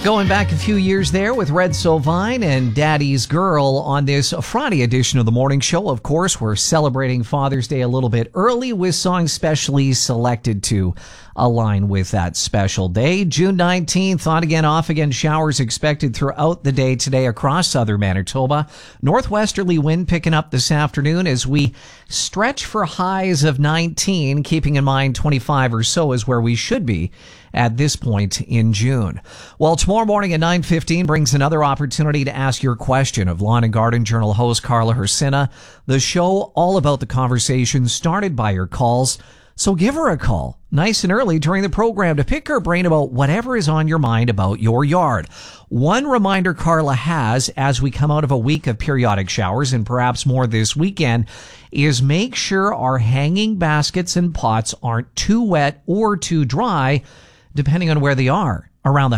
Going back a few years there with Red Sovine and Daddy's Girl on this Friday edition of the morning show. Of course, we're celebrating Father's Day a little bit early with songs specially selected to align with that special day. June 19th, on again, off again, showers expected throughout the day today across southern Manitoba. Northwesterly wind picking up this afternoon as we stretch for highs of 19, keeping in mind 25 or so is where we should be at this point in June. Well, tomorrow morning at 9:15 brings another opportunity to ask your question of Lawn and Garden Journal host Carla Hersina. The show all about the conversation started by your calls. So give her a call nice and early during the program to pick her brain about whatever is on your mind about your yard. One reminder Carla has as we come out of a week of periodic showers and perhaps more this weekend is make sure our hanging baskets and pots aren't too wet or too dry, depending on where they are around the